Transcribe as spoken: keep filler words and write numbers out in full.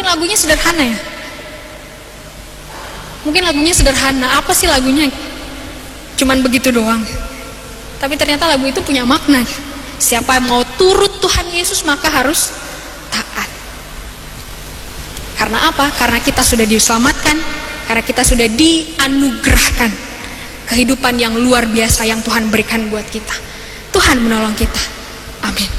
lagunya sederhana ya. Mungkin lagunya sederhana, apa sih lagunya? Cuman begitu doang. Tapi ternyata lagu itu punya makna. Siapa yang mau turut Tuhan Yesus maka harus taat. Karena apa? Karena kita sudah diselamatkan, karena kita sudah dianugerahkan kehidupan yang luar biasa yang Tuhan berikan buat kita. Tuhan menolong kita. Amin.